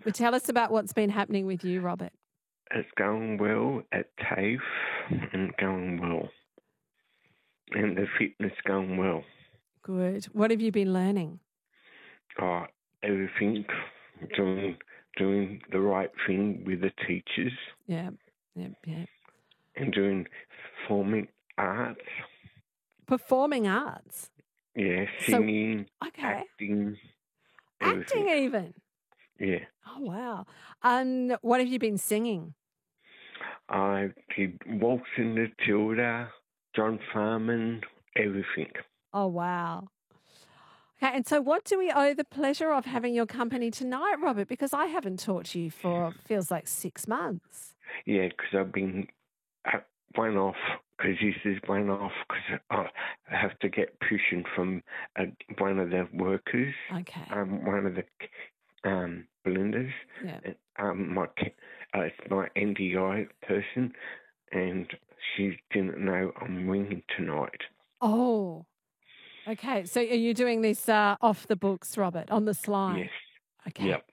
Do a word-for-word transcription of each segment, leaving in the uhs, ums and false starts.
Well, tell us about what's been happening with you, Robert. It's going well at TAFE and going well. And the fitness going well. Good. What have you been learning? Oh, everything. Doing, doing the right thing with the teachers. Yeah, yeah, yeah. And doing performing arts. Performing arts? Yeah, singing, so, okay. acting. Acting everything. even? Yeah. Oh, wow. Um, what have you been singing? I did Waltzing the Tilda, John Farman, everything. Oh, wow. Okay, and so what do we owe the pleasure of having your company tonight, Robert? Because I haven't talked to you for, feels like six months. Yeah, because I've been uh, one off, because this is one off, because I have to get permission from uh, one of the workers, okay. um, one of the um, blenders. Yeah. Um, my, uh, it's my N D I person, and she didn't know I'm ringing tonight. Oh, okay. So are you doing this uh, off the books, Robert, on the sly? Yes. Okay. Yep.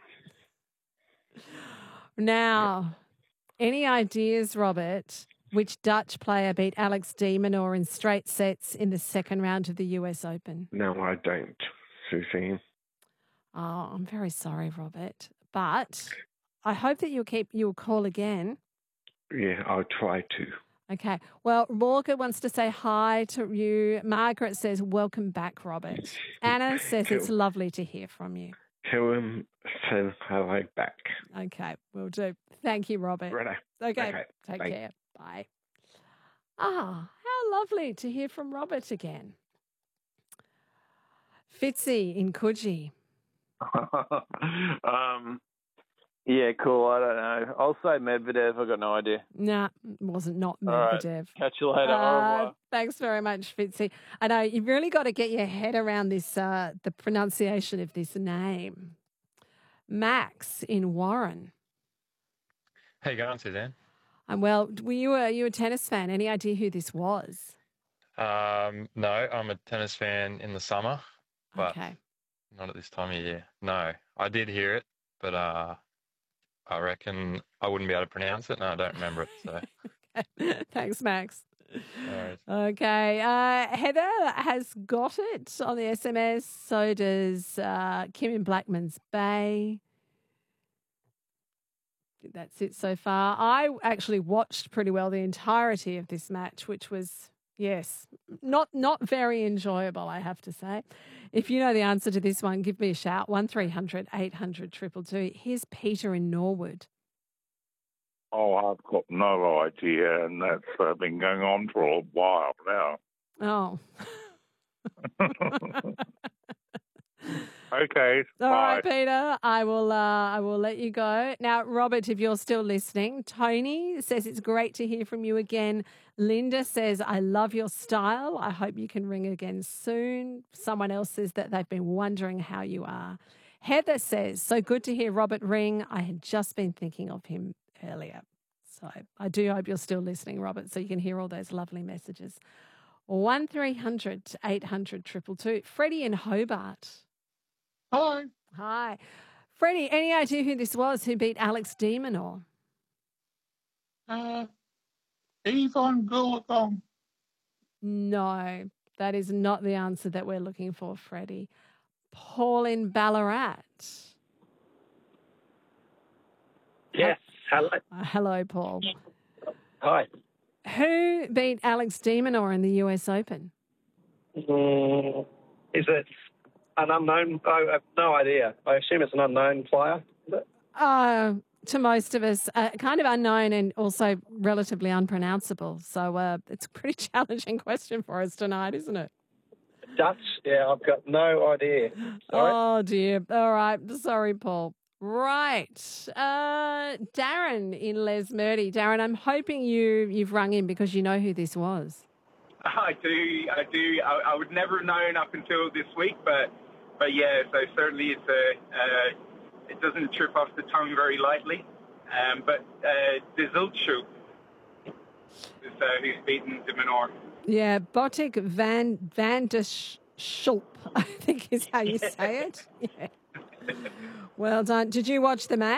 Now, yep. any ideas, Robert, which Dutch player beat Alex de Minaur in straight sets in the second round of the U S Open? No, I don't, Suzanne. Oh, I'm very sorry, Robert. But I hope that you'll keep you'll call again. Yeah, I'll try to. Okay. Well, Morgan wants to say hi to you. Margaret says, welcome back, Robert. Anna says tell, it's lovely to hear from you. Tell him say hello back. Okay, will do. Thank you, Robert. Righto. Okay, okay. take Bye. care. Bye. Ah, how lovely to hear from Robert again. Fitzy in Coogee. um, yeah, cool. I don't know. I'll say Medvedev. I've got no idea. Nah, it wasn't not All right. Medvedev. Catch you later. Au Uh, revoir. thanks very much, Fitzy. I know you've really got to get your head around this, uh, the pronunciation of this name. Max in Warren. How you going, Suzanne? I'm well. Were you a you a tennis fan? Any idea who this was? Um, no, I'm a tennis fan in the summer, but Okay. not at this time of year. No, I did hear it, but uh, I reckon I wouldn't be able to pronounce it, and I don't remember it. So, okay. Thanks, Max. No worries. Okay. Uh, Heather has got it on the S M S. So does uh, Kim in Blackman's Bay. That's it so far. I actually watched pretty well the entirety of this match, which was, yes, not not very enjoyable, I have to say. If you know the answer to this one, give me a shout. one three hundred eight hundred two two two. Here's Peter in Norwood. Oh, I've got no idea, and that's uh, been going on for a while now. Oh. Okay. All bye. right, Peter. I will. Uh, I will let you go now, Robert. If you're still listening, Tony says it's great to hear from you again. Linda says I love your style. I hope you can ring again soon. Someone else says that they've been wondering how you are. Heather says so good to hear Robert ring. I had just been thinking of him earlier, so I do hope you're still listening, Robert, so you can hear all those lovely messages. One three hundred eight hundred two two two. Freddie in Hobart. Hello. Hi. Freddie, any idea who this was who beat Alex de Minaur? Uh, Yvonne Goolagong. No, that is not the answer that we're looking for, Freddie. Paul in Ballarat. Yes, hello. Uh, hello, Paul. Hi. Who beat Alex de Minaur in the U S Open? Mm, is it an unknown? I have no idea. I assume it's an unknown player. Is it? Uh, to most of us, uh, kind of unknown and also relatively unpronounceable. So uh, it's a pretty challenging question for us tonight, isn't it? Dutch? Yeah, I've got no idea. Sorry. Oh, dear. All right. Sorry, Paul. Right. Uh, Darren in Lesmurdy. Darren, I'm hoping you, you've rung in because you know who this was. I do, I do. I, I would never have known up until this week, but but yeah, so certainly it's a, uh, it doesn't trip off the tongue very lightly. Um, but uh, De Zultshoek is uh, who's beaten de Minaur. Yeah, Botic van, van der Schulp, I think is how you say it. Yeah. Well done. Did you watch the match?